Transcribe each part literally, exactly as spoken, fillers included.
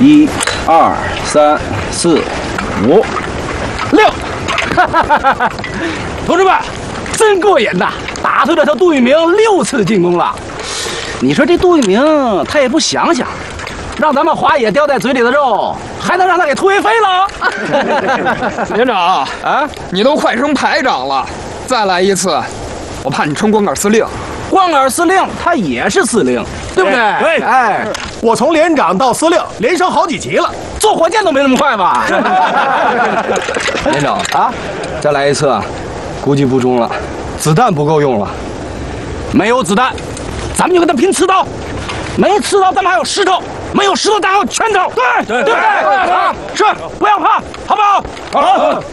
一、二、三、四、五、六，哈哈哈哈！同志们，真过瘾呐！打退了他杜聿明六次进攻了。你说这杜聿明他也不想想，让咱们华野叼在嘴里的肉，还能让他给突围飞了？ 连长啊，你都快升排长了，再来一次，我怕你升光杆司令。 光杆司令他也是司令，对不对？ 对，哎，我从连长到司令，连升好几级了。 坐火箭都没那么快吧？连长啊，再来一次，估计不中了，子弹不够用了。没有子弹，咱们就跟他拼刺刀。没刺刀，咱们还有石头；没有石头，咱还有拳头。对对对不对？啊，是，不要怕，好不好？好。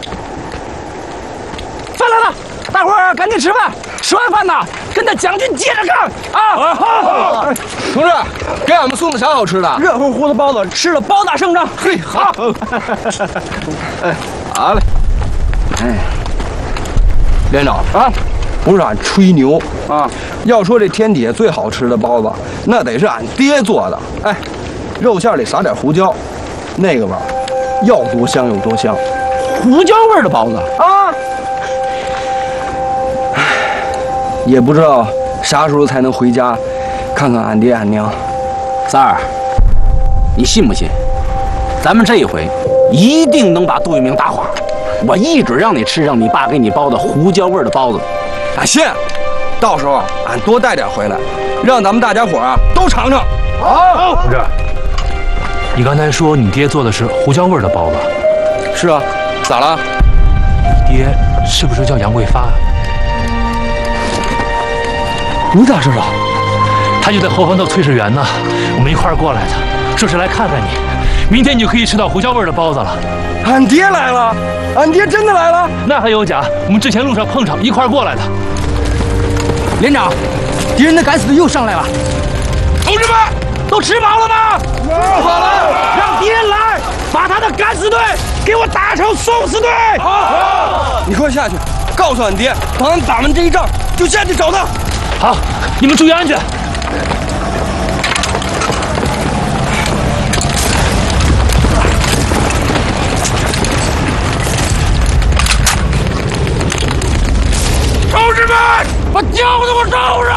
饭来了，大伙儿赶紧吃饭。吃完饭呢，跟着将军接着干啊！好，同志，给俺们送的啥好吃的？热乎乎的包子，吃了包打胜仗。嘿，好。哎，好嘞。哎，连长啊，不是俺吹牛啊，要说这天底下最好吃的包子，那得是俺爹做的。哎，肉馅里撒点胡椒，那个味儿要多香有多香。胡椒味的包子啊。也不知道啥时候才能回家看看俺爹俺娘。三儿，你信不信？咱们这一回一定能把杜聿明打垮。我一准让你吃上你爸给你包的胡椒味的包子。俺信，到时候俺多带点回来，让咱们大家伙啊都尝尝。好， 同志，你刚才说你爹做的是胡椒味的包子？ 是啊，咋了？ 你爹是不是叫杨贵发啊？ 你咋知道？ 他就在后方的炊事员呢，我们一块儿过来的，说是来看看你，明天你就可以吃到胡椒味的包子了。俺爹来了，俺爹真的来了？那还有假？我们之前路上碰上一块儿过来的。 连长，敌人的敢死队又上来了。同志们，都吃饱了吗？吃饱了。让敌人来，把他的敢死队给我打成送死队。好，你快下去，告诉俺爹，等俺打完这一仗，就下去找他。 好，你们注意安全。 同志们，把轿子给我招上！